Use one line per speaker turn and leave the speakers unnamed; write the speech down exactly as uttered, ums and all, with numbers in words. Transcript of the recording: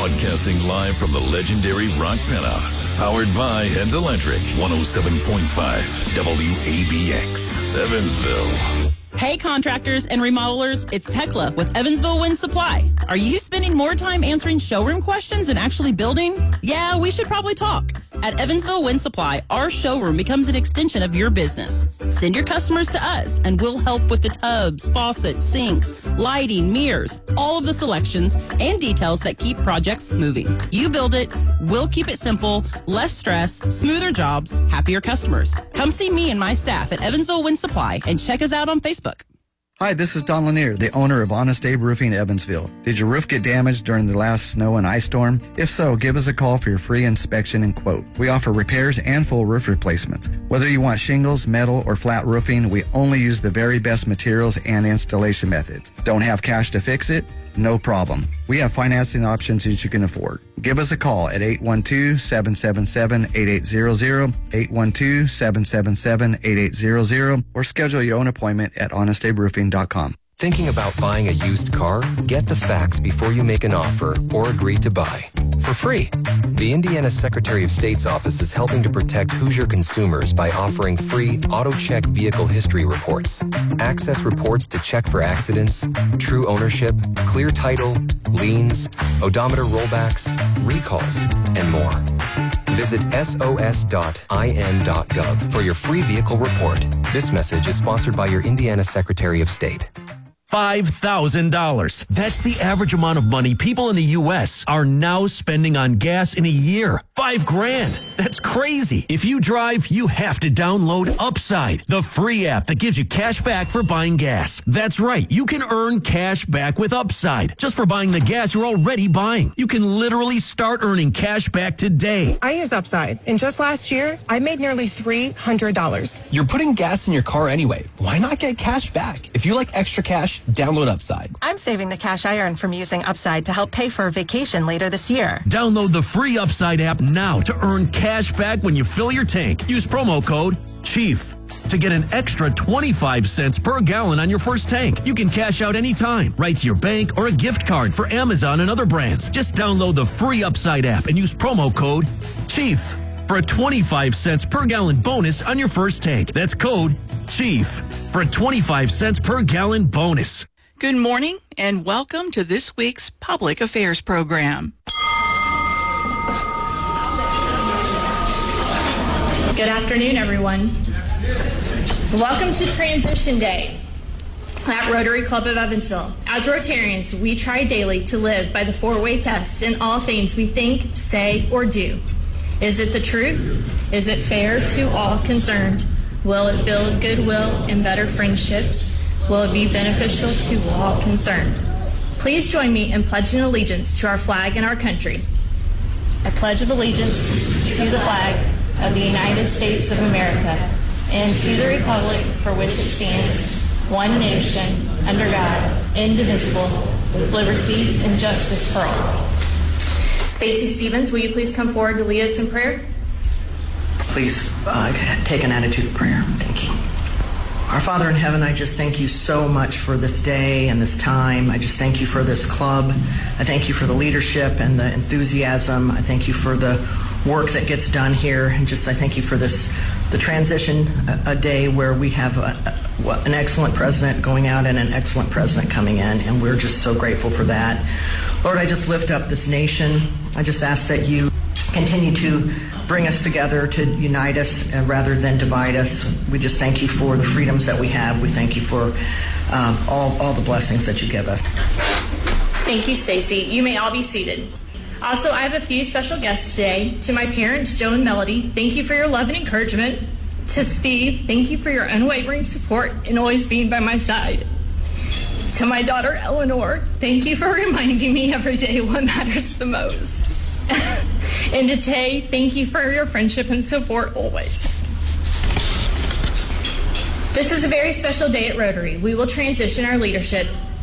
Broadcasting live from the legendary Rock Penthouse. Powered by Heads Electric. one oh seven point five W A B X. Evansville.
Hey contractors and remodelers, it's Tekla with Evansville Wind Supply. Are you spending more time answering showroom questions than actually building? Yeah, we should probably talk. At Evansville Wind Supply, our showroom becomes an extension of your business. Send your customers to us and we'll help with the tubs, faucets, sinks, lighting, mirrors, all of the selections and details that keep projects moving. You build it, we'll keep it simple, less stress, smoother jobs, happier customers. Come see me and my staff at Evansville Wind Supply and check us out on Facebook.
Hi, this is Don Lanier, the owner of Honest Abe Roofing Evansville. Did your roof get damaged during the last snow and ice storm? If so, give us a call for your free inspection and quote. We offer repairs and full roof replacements. Whether you want shingles, metal, or flat roofing, we only use the very best materials and installation methods. Don't have cash to fix it? No problem. We have financing options that you can afford. Give us a call at eight one two, seven seven seven, eight eight zero zero, eight one two, seven seven seven, eight eight zero zero, or schedule your own appointment at honest abe roofing dot com.
Thinking about buying a used car? Get the facts before you make an offer or agree to buy. For free. The Indiana Secretary of State's office is helping to protect Hoosier consumers by offering free AutoCheck vehicle history reports. Access reports to check for accidents, true ownership, clear title, liens, odometer rollbacks, recalls, and more. Visit S O S dot I N dot gov for your free vehicle report. This message is sponsored by your Indiana Secretary of State.
five thousand dollars. That's the average amount of money people in the U S are now spending on gas in a year. Five grand. That's crazy. If you drive, you have to download Upside, the free app that gives you cash back for buying gas. That's right. You can earn cash back with Upside just for buying the gas you're already buying. You can literally start earning cash back today.
I use Upside, and just last year, I made nearly three hundred dollars.
You're putting gas in your car anyway. Why not get cash back? If you like extra cash, download Upside.
I'm saving the cash I earn from using Upside to help pay for a vacation later this year.
Download the free Upside app now to earn cash back when you fill your tank. Use promo code CHIEF to get an extra twenty-five cents per gallon on your first tank. You can cash out anytime, right to your bank or a gift card for Amazon and other brands. Just download the free Upside app and use promo code CHIEF for a twenty-five cents per gallon bonus on your first tank. That's code CHIEF for a twenty-five cents per gallon bonus.
Good morning and welcome to this week's Public Affairs program.
Good afternoon, everyone. Welcome to Transition Day at Rotary Club of Evansville. As Rotarians, we try daily to live by the four-way test in all things we think, say, or do. Is it the truth? Is it fair to all concerned? Will it build goodwill and better friendships? Will it be beneficial to all concerned? Please join me in pledging allegiance to our flag and our country. I pledge of allegiance to the flag of the United States of America and to the republic for which it stands, one nation, under God, indivisible, with liberty and justice for all. Stacey Stevens, will you please come forward to lead us in prayer?
Please uh, take an attitude of prayer. Thank you. Our Father in heaven, I just thank you so much for this day and this time. I just thank you for this club. I thank you for the leadership and the enthusiasm. I thank you for the work that gets done here. And just I thank you for this, the transition, a, a day where we have a, a, an excellent president going out and an excellent president coming in. And we're just so grateful for that. Lord, I just lift up this nation. I just ask that you continue to bring us together, to unite us uh, rather than divide us. We just thank you for the freedoms that we have. We thank you for uh, all, all the blessings that you give us.
Thank you, Stacey. You may all be seated. Also, I have a few special guests today. To my parents, Joe and Melody, thank you for your love and encouragement. To Steve, thank you for your unwavering support and always being by my side. To my daughter, Eleanor, thank you for reminding me every day what matters the most. And to Tay, thank you for your friendship and support always. This is a very special day at Rotary. We will transition our leadership